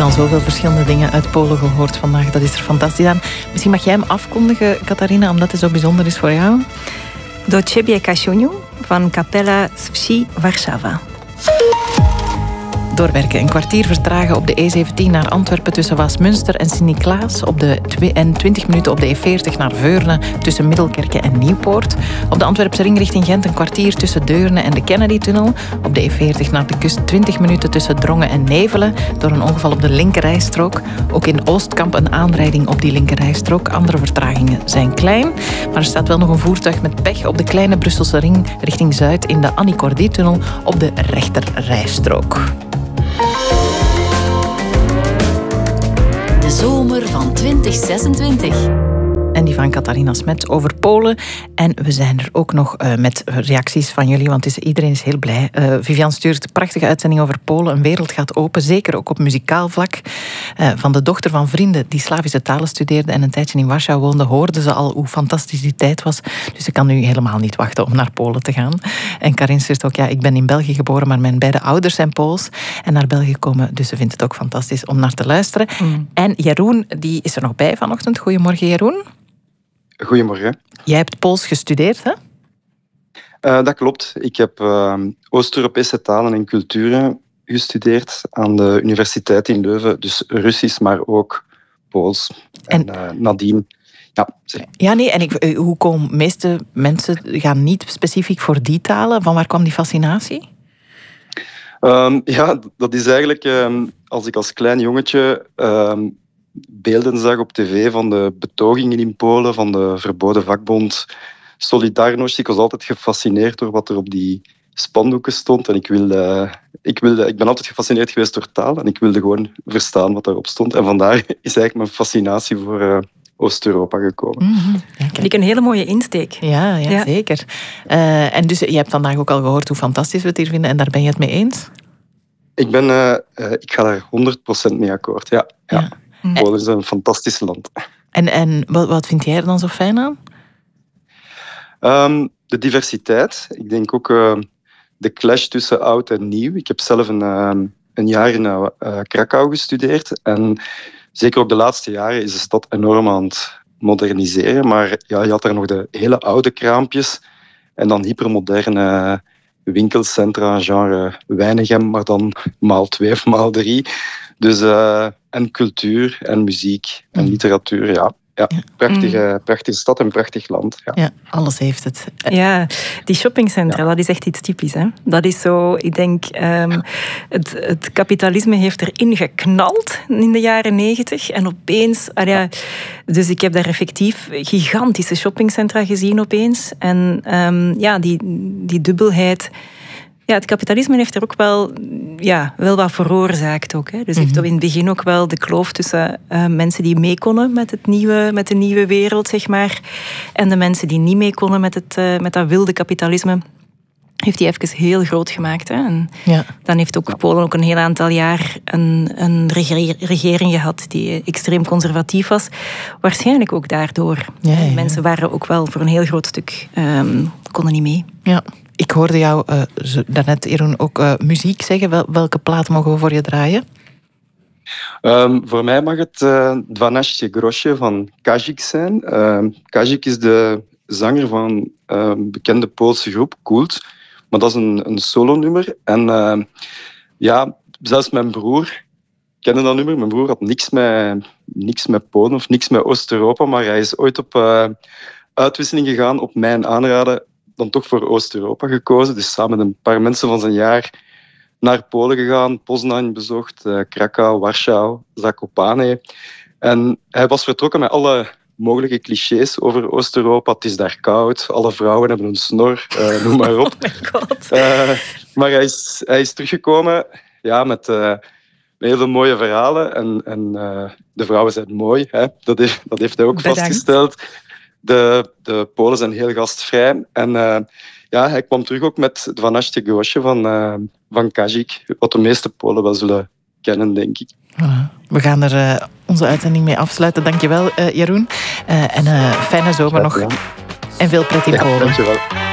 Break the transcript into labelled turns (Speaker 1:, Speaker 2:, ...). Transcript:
Speaker 1: al zoveel verschillende dingen uit Polen gehoord vandaag. Dat is er fantastisch aan. Misschien mag jij hem afkondigen, Katarina, omdat het zo bijzonder is voor jou.
Speaker 2: Do Ciebie, Kasiuniu, van Kapela z Wsi Warszawa.
Speaker 1: Doorwerken. Een kwartier vertragen op de E17 naar Antwerpen tussen Waasmunster en Sint-Niklaas. En 20 minuten op de E40 naar Veurne tussen Middelkerke en Nieuwpoort. Op de Antwerpse ring richting Gent een kwartier tussen Deurne en de Kennedy-tunnel. Op de E40 naar de kust 20 minuten tussen Drongen en Nevelen door een ongeval op de linkerrijstrook. Ook in Oostkamp een aanrijding op die linkerrijstrook. Andere vertragingen zijn klein. Maar er staat wel nog een voertuig met pech op de kleine Brusselse ring richting Zuid in de Annie Cordy-tunnel op de rechterrijstrook.
Speaker 3: De zomer van 2026.
Speaker 1: En die van Katarina Smets over Polen. En we zijn er ook nog met reacties van jullie, want iedereen is heel blij. Vivian stuurt een prachtige uitzending over Polen. Een wereld gaat open, zeker ook op muzikaal vlak. Van de dochter van vrienden die Slavische talen studeerde en een tijdje in Warschau woonde, hoorden ze al hoe fantastisch die tijd was. Dus ze kan nu helemaal niet wachten om naar Polen te gaan. En Karin stuurt ook, ik ben in België geboren, maar mijn beide ouders zijn Pools en naar België komen. Dus ze vindt het ook fantastisch om naar te luisteren. En Jeroen, die is er nog bij vanochtend. Goedemorgen, Jeroen.
Speaker 4: Goedemorgen.
Speaker 1: Jij hebt Pools gestudeerd, hè?
Speaker 4: Dat klopt. Ik heb Oost-Europese talen en culturen gestudeerd aan de Universiteit in Leuven. Dus Russisch, maar ook Pools. En nadien...
Speaker 1: Hoe komen de meeste mensen gaan niet specifiek voor die talen? Van waar kwam die fascinatie?
Speaker 4: Dat is eigenlijk als ik als klein jongetje beelden zag op tv van de betogingen in Polen, van de verboden vakbond Solidarność. Ik was altijd gefascineerd door wat er op die spandoeken stond. En ik ben altijd gefascineerd geweest door taal en ik wilde gewoon verstaan wat daarop stond. En vandaar is eigenlijk mijn fascinatie voor Oost-Europa gekomen.
Speaker 2: Vind ik een hele mooie insteek.
Speaker 1: Ja. Zeker. En dus je hebt vandaag ook al gehoord hoe fantastisch we het hier vinden en daar ben je het mee eens?
Speaker 4: Ik ga daar 100% mee akkoord, ja. Polen is een fantastisch land.
Speaker 1: En wat vind jij er dan zo fijn aan?
Speaker 4: De diversiteit. Ik denk ook de clash tussen oud en nieuw. Ik heb zelf een jaar in Krakau gestudeerd. En zeker ook de laatste jaren is de stad enorm aan het moderniseren. Maar je had daar nog de hele oude kraampjes. En dan hypermoderne winkelcentra, genre Weinigem, maar dan ×2 of ×3. Dus, en cultuur en muziek en literatuur, ja. Prachtige stad en prachtig land.
Speaker 1: Ja, alles heeft het.
Speaker 2: Ja, die shoppingcentra, dat is echt iets typisch. Hè? Dat is zo, ik denk, het kapitalisme heeft erin geknald in de jaren 90. En opeens, dus ik heb daar effectief gigantische shoppingcentra gezien opeens. En die dubbelheid. Ja, het kapitalisme heeft er ook wel wat veroorzaakt. Ook, hè. Dus heeft in het begin ook wel de kloof tussen mensen die mee konden met de nieuwe wereld, zeg maar, en de mensen die niet mee konden met dat wilde kapitalisme. Heeft die even heel groot gemaakt. Hè. En dan heeft ook Polen ook een heel aantal jaar een regering gehad die extreem conservatief was. Waarschijnlijk ook daardoor. Mensen waren ook wel voor een heel groot stuk konden niet mee.
Speaker 1: Ja. Ik hoorde jou daarnet, Jeroen, ook muziek zeggen. Welke plaat mogen we voor je draaien?
Speaker 4: Voor mij mag het 12 groszy van Kazik zijn. Kazik is de zanger van een bekende Poolse groep, Kult. Maar dat is een solonummer. En zelfs mijn broer kende dat nummer. Mijn broer had niks met Polen of niks met Oost-Europa. Maar hij is ooit op uitwisseling gegaan op mijn aanraden. Dan toch voor Oost-Europa gekozen. Dus samen met een paar mensen van zijn jaar naar Polen gegaan. Poznań bezocht, Krakau, Warschau, Zakopane. En hij was vertrokken met alle mogelijke clichés over Oost-Europa. Het is daar koud, alle vrouwen hebben een snor, noem maar op. Maar hij is teruggekomen met heel veel mooie verhalen. En de vrouwen zijn mooi. Hè? Dat heeft hij ook vastgesteld. De Polen zijn heel gastvrij. En hij kwam terug ook met 12 groszy van Kazik, wat de meeste Polen wel zullen kennen, denk ik.
Speaker 1: We gaan er onze uitzending mee afsluiten. Dankjewel, Jeroen. En fijne zomer nog. En veel pret in Polen.
Speaker 4: Dankjewel.